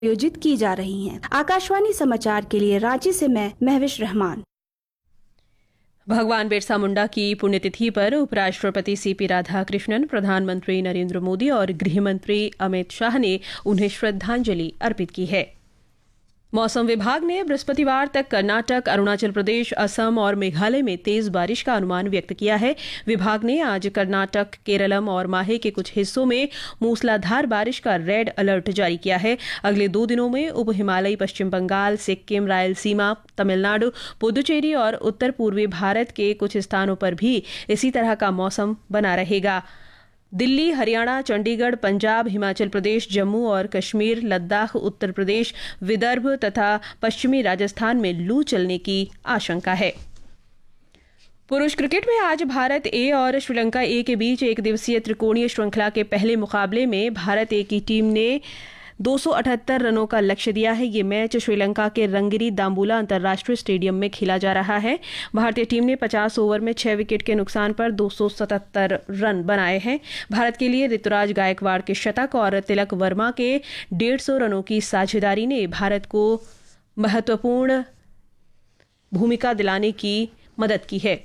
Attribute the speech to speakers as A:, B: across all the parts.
A: आयोजित की जा रही हैं। आकाशवाणी समाचार के लिए रांची से मैं महविश रहमान।
B: भगवान बिरसा मुंडा की पुण्यतिथि पर उपराष्ट्रपति सीपी राधाकृष्णन, प्रधानमंत्री नरेंद्र मोदी और गृहमंत्री अमित शाह ने उन्हें श्रद्धांजलि अर्पित की है। मौसम विभाग ने बृहस्पतिवार तक कर्नाटक, अरुणाचल प्रदेश, असम और मेघालय में तेज बारिश का अनुमान व्यक्त किया है। विभाग ने आज कर्नाटक, केरलम और माहे के कुछ हिस्सों में मूसलाधार बारिश का रेड अलर्ट जारी किया है। अगले 2 दिनों में उप हिमालयी पश्चिम बंगाल, सिक्किम, रायलसीमा, तमिलनाडु, पुदुचेरी और उत्तर पूर्वी भारत के कुछ स्थानों पर भी इसी तरह का मौसम बना रहेगा। दिल्ली, हरियाणा, चंडीगढ़, पंजाब, हिमाचल प्रदेश, जम्मू और कश्मीर, लद्दाख, उत्तर प्रदेश, विदर्भ तथा पश्चिमी राजस्थान में लू चलने की आशंका है। पुरुष क्रिकेट में आज भारत ए और श्रीलंका ए के बीच एक दिवसीय त्रिकोणीय श्रृंखला के पहले मुकाबले में भारत ए की टीम ने 278 रनों का लक्ष्य दिया है। ये मैच श्रीलंका के रंगिरी दाम्बुला अंतर्राष्ट्रीय स्टेडियम में खेला जा रहा है। भारतीय टीम ने 50 ओवर में 6 विकेट के नुकसान पर 277 रन बनाए हैं। भारत के लिए ऋतुराज गायकवाड़ के शतक और तिलक वर्मा के 150 रनों की साझेदारी ने भारत को महत्वपूर्ण भूमिका दिलाने की मदद की है।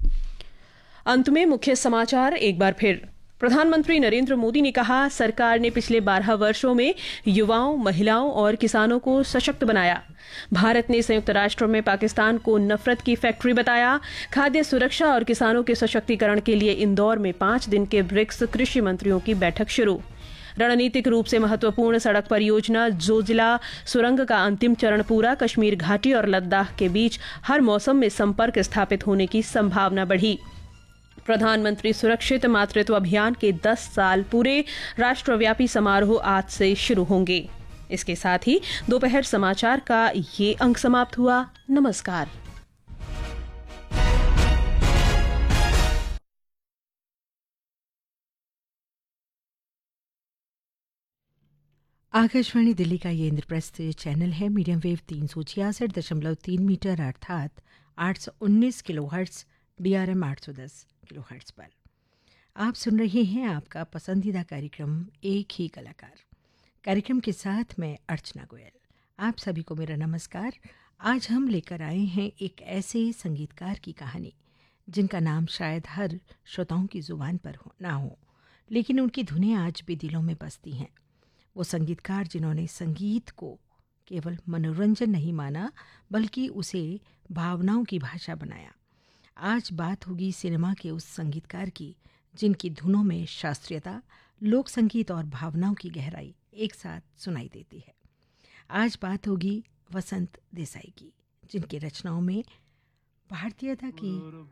B: अंत में मुख्य समाचार एक बार फिर। प्रधानमंत्री नरेंद्र मोदी ने कहा, सरकार ने पिछले 12 वर्षों में युवाओं, महिलाओं और किसानों को सशक्त बनाया। भारत ने संयुक्त राष्ट्र में पाकिस्तान को नफरत की फैक्ट्री बताया। खाद्य सुरक्षा और किसानों के सशक्तिकरण के लिए इंदौर में 5 दिन के ब्रिक्स कृषि मंत्रियों की बैठक शुरू। रणनीतिक रूप से महत्वपूर्ण सड़क परियोजना जोजिला सुरंग का अंतिम चरण पूरा। कश्मीर घाटी और लद्दाख के बीच हर मौसम में संपर्क स्थापित होने की संभावना बढ़ी। प्रधानमंत्री सुरक्षित मातृत्व अभियान के 10 साल पूरे। राष्ट्रव्यापी समारोह आज से शुरू होंगे। इसके साथ ही दोपहर समाचार का ये अंक समाप्त हुआ। नमस्कार।
C: आकाशवाणी दिल्ली का ये इंद्रप्रस्थ चैनल है। मीडियम वेव 366.3 मीटर अर्थात 819 किलोहर्ट्ज, DRM 810 किलोहर्ट्ज पर आप सुन रहे हैं आपका पसंदीदा कार्यक्रम एक ही कलाकार। कार्यक्रम के साथ मैं अर्चना गोयल। आप सभी को मेरा नमस्कार। आज हम लेकर आए हैं एक ऐसे संगीतकार की कहानी जिनका नाम शायद हर श्रोताओं की जुबान पर ना हो, लेकिन उनकी धुनें आज भी दिलों में बसती हैं। वो संगीतकार जिन्होंने संगीत को केवल मनोरंजन नहीं माना, बल्कि उसे भावनाओं की भाषा बनाया। आज बात होगी सिनेमा के उस संगीतकार की जिनकी धुनों में शास्त्रीयता, लोक संगीत और भावनाओं की गहराई एक साथ सुनाई देती है। आज बात होगी वसंत देसाई की, जिनकी रचनाओं में भारतीयता की